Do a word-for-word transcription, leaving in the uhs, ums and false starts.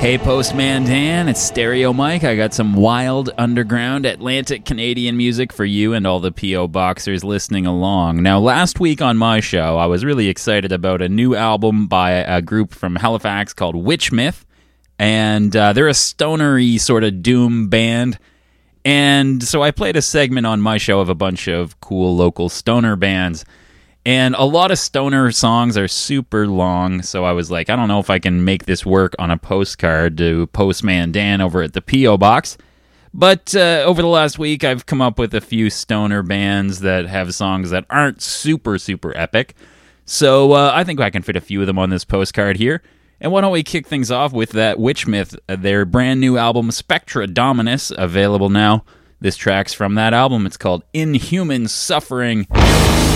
Hey Postman Dan, it's Stereo Mike. I got some wild underground Atlantic Canadian music for you and all the P O Boxers listening along. Now, last week on my show, I was really excited about a new album by a group from Halifax called Witchmyth, and uh, they're a stonery sort of doom band. And so I played a segment on my show of a bunch of cool local stoner bands. And a lot of stoner songs are super long, so I was like, I don't know if I can make this work on a postcard to Postman Dan over at the P O Box. But uh, over the last week, I've come up with a few stoner bands that have songs that aren't super, super epic. So uh, I think I can fit a few of them on this postcard here. And why don't we kick things off with that Witchmyth, their brand new album, Spectra Dominus, available now. This track's from that album. It's called Inhuman Suffering.